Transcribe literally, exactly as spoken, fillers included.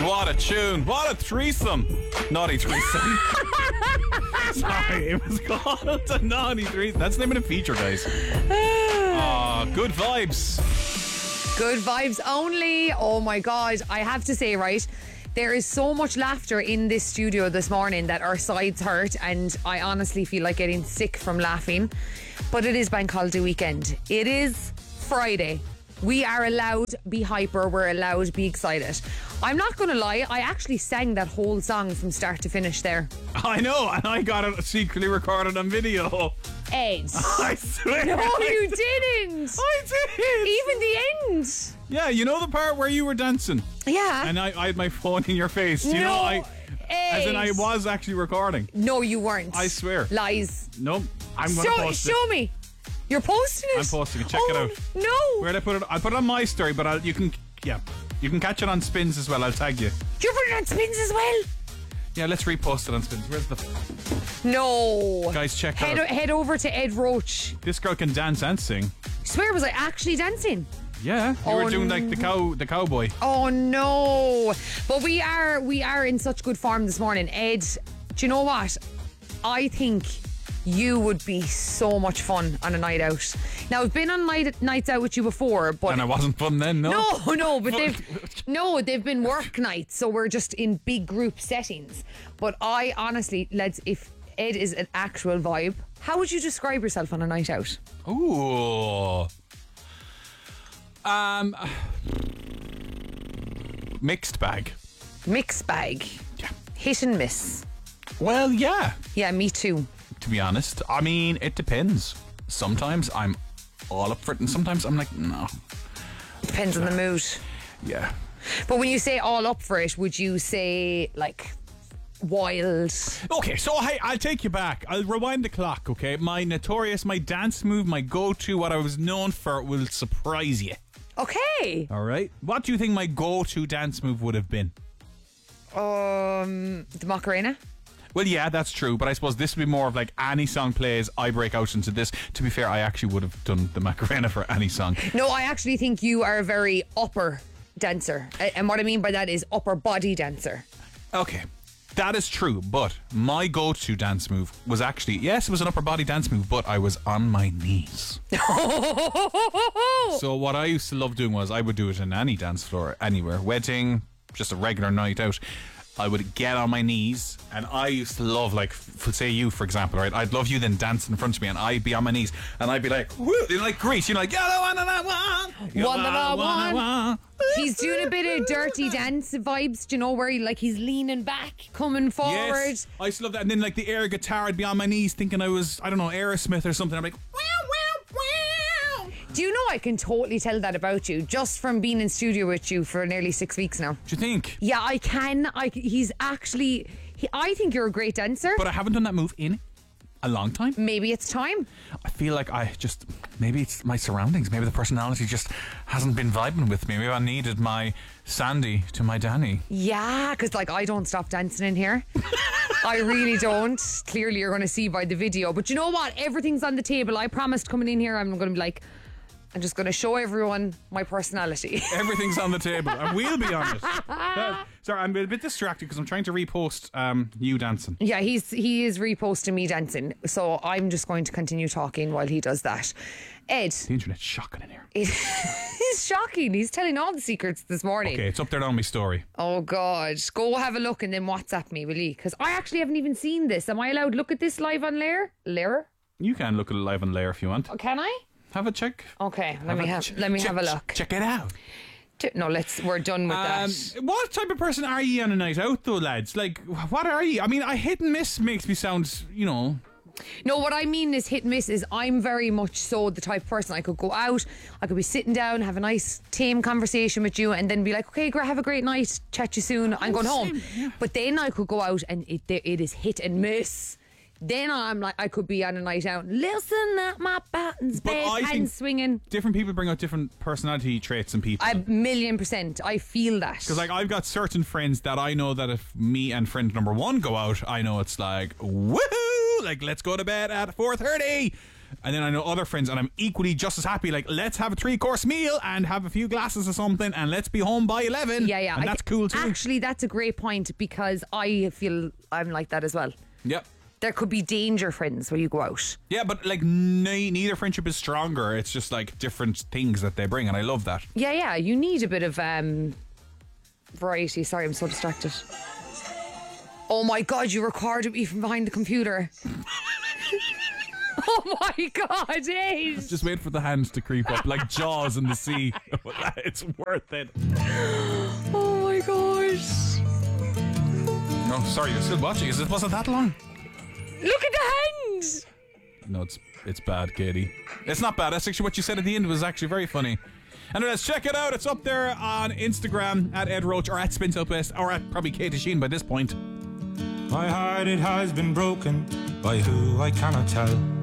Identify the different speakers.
Speaker 1: What a tune. What a threesome. Naughty threesome. Sorry, it was called a naughty threesome. That's the name of the feature, guys. Oh, good vibes.
Speaker 2: Good vibes only. Oh my God. I have to say, right, there is so much laughter in this studio this morning that our sides hurt, and I honestly feel like getting sick from laughing. But it is Bank Holiday weekend. It is Friday. We are allowed to be hyper. We're allowed to be excited. I'm not going to lie. I actually sang that whole song from start to finish there.
Speaker 1: I know, and I got it secretly recorded on video.
Speaker 2: Ed.
Speaker 1: I swear.
Speaker 2: No,
Speaker 1: I
Speaker 2: you
Speaker 1: did.
Speaker 2: didn't.
Speaker 1: I did.
Speaker 2: Even the end.
Speaker 1: Yeah, you know the part where you were dancing?
Speaker 2: Yeah.
Speaker 1: And I, I had my phone in your face. You
Speaker 2: no,
Speaker 1: know, I,
Speaker 2: Ed.
Speaker 1: as in I was actually recording.
Speaker 2: No, you weren't.
Speaker 1: I swear.
Speaker 2: Lies.
Speaker 1: No, I'm going to
Speaker 2: Show,
Speaker 1: post it.
Speaker 2: show me. You're posting it?
Speaker 1: I'm posting it. Check
Speaker 2: oh,
Speaker 1: it out.
Speaker 2: No.
Speaker 1: Where'd I put it? I'll put it on my story, but I'll, you can, yeah, you can catch it on Spins as well. I'll tag you.
Speaker 2: You're putting it on Spins as well?
Speaker 1: Yeah, let's repost it on Spins. Where's the...
Speaker 2: No.
Speaker 1: Guys, check
Speaker 2: head,
Speaker 1: out.
Speaker 2: Head over to Ed Roach.
Speaker 1: This girl can dance and sing.
Speaker 2: I swear, was I actually dancing?
Speaker 1: Yeah, you
Speaker 2: oh,
Speaker 1: were doing like the cow, the cowboy.
Speaker 2: Oh no! But we are we are in such good form this morning, Ed. Do you know what? I think you would be so much fun on a night out. Now I've been on night nights out with you before, but
Speaker 1: and it wasn't fun then. No,
Speaker 2: no, no. But they've no, they've been work nights, so we're just in big group settings. But I honestly, lads, if Ed is an actual vibe, how would you describe yourself on a night out?
Speaker 1: Ooh. Um, mixed bag.
Speaker 2: Mixed bag.
Speaker 1: Yeah.
Speaker 2: Hit and miss.
Speaker 1: Well, yeah.
Speaker 2: Yeah, me too.
Speaker 1: To be honest, I mean, it depends. Sometimes I'm all up for it, and sometimes I'm like, no.
Speaker 2: Depends on the mood.
Speaker 1: Yeah.
Speaker 2: But when you say all up for it, would you say like wild?
Speaker 1: Okay, so hey, I'll take you back. I'll rewind the clock, okay? My notorious, my dance move, my go-to, what I was known for will surprise you.
Speaker 2: Okay.
Speaker 1: All right. What do you think my go-to dance move would have been?
Speaker 2: Um, the Macarena?
Speaker 1: Well, yeah, that's true, but I suppose this would be more of like any song plays, I break out into this. To be fair, I actually would have done the Macarena for any song.
Speaker 2: No, I actually think you are a very upper dancer. And what I mean by that is upper body dancer.
Speaker 1: Okay, that is true, but my go-to dance move was actually, yes, it was an upper body dance move, but I was on my knees. So what I used to love doing was I would do it in any dance floor, anywhere, wedding, just a regular night out. I would get on my knees, and I used to love, like, f- say you, for example, right? I'd love you then dance in front of me, and I'd be on my knees, and I'd be like, woo, you know, like Grease, you know, like, you're the one that I want, you're
Speaker 2: One that I
Speaker 1: the one I
Speaker 2: want.
Speaker 1: want.
Speaker 2: He's doing a bit of dirty dance vibes, do you know, where he, like he's leaning back, coming forward.
Speaker 1: Yes, I used to love that, and then like the air guitar, I'd be on my knees thinking I was, I don't know, Aerosmith or something. I'm like, wow, wow, wow.
Speaker 2: Do you know I can totally tell that about you just from being in studio with you for nearly six weeks now?
Speaker 1: Do you think?
Speaker 2: Yeah, I can. I, he's actually, he, I think you're a great dancer.
Speaker 1: But I haven't done that move in a long time.
Speaker 2: Maybe it's time.
Speaker 1: I feel like I just, maybe it's my surroundings, maybe the personality just hasn't been vibing with me. Maybe I needed my Sandy to my Danny.
Speaker 2: Yeah, because like I don't stop dancing in here. I really don't. Clearly you're going to see by the video. But you know what? Everything's on the table. I promised coming in here I'm going to be like, I'm just going to show everyone my personality.
Speaker 1: Everything's on the table, and we'll be on it. Uh, sorry, I'm a bit distracted because I'm trying to repost um, you dancing.
Speaker 2: Yeah, he's he is reposting me dancing, so I'm just going to continue talking while he does that. Ed,
Speaker 1: The internet's shocking in here.
Speaker 2: it, he's shocking. He's telling all the secrets this morning.
Speaker 1: Okay, it's up there on my story.
Speaker 2: Oh God, go have a look and then WhatsApp me, will you? Because I actually haven't even seen this. Am I allowed to look at this live on Lair? Lair?
Speaker 1: You can look at it live on Lair if you want.
Speaker 2: Oh, can I?
Speaker 1: Have a check.
Speaker 2: Okay, let
Speaker 1: Have
Speaker 2: me
Speaker 1: a
Speaker 2: have
Speaker 1: ch-
Speaker 2: let me
Speaker 1: check,
Speaker 2: have a look.
Speaker 1: Check it out.
Speaker 2: No, let's. We're done with
Speaker 1: Um,
Speaker 2: that.
Speaker 1: what type of person are you on a night out, though, lads? Like, what are you? I mean, I hit and miss makes me sound, you know.
Speaker 2: No, what I mean is hit and miss is I'm very much so the type of person I could go out, I could be sitting down, have a nice tame conversation with you, and then be like, okay, gra- have a great night, chat you soon, I'm going home.
Speaker 1: same, yeah.
Speaker 2: But then I could go out and it it is hit and miss. Then I'm like, I could be on a night out. Listen at my buttons,
Speaker 1: But
Speaker 2: babe,
Speaker 1: I
Speaker 2: and
Speaker 1: think-
Speaker 2: swinging.
Speaker 1: Different people bring out different personality traits in people.
Speaker 2: A million percent. I feel that.
Speaker 1: Because like I've got certain friends that I know that if me and friend number one go out, I know it's like woohoo, like let's go to bed at four thirty. And then I know other friends, and I'm equally just as happy. Like, let's have a three-course meal and have a few glasses of something, and let's be home by eleven.
Speaker 2: Yeah, yeah.
Speaker 1: And
Speaker 2: I
Speaker 1: that's
Speaker 2: th-
Speaker 1: cool too.
Speaker 2: Actually, that's a great point because I feel I'm like that as well.
Speaker 1: Yep.
Speaker 2: There could be danger friends where you go out.
Speaker 1: Yeah, but like ne- neither friendship is stronger. It's just like different things that they bring, and I love that.
Speaker 2: Yeah, yeah. You need a bit of um, variety. Sorry, I'm so distracted. Oh my God, you recorded me from behind the computer. Oh my God, Ace.
Speaker 1: Just wait for the hands to creep up like Jaws in the sea. It's worth it.
Speaker 2: Oh my gosh.
Speaker 1: No, sorry, you're still watching. Is it wasn't that long?
Speaker 2: Look at the hand.
Speaker 1: No, it's it's bad, Katie. It's not bad. That's actually what you said at the end was actually very funny. And let's check it out. It's up there on Instagram at Ed Roach or at Spin Southwest or at probably Katie Sheen by this point.
Speaker 3: My heart, it has been broken by who I cannot tell.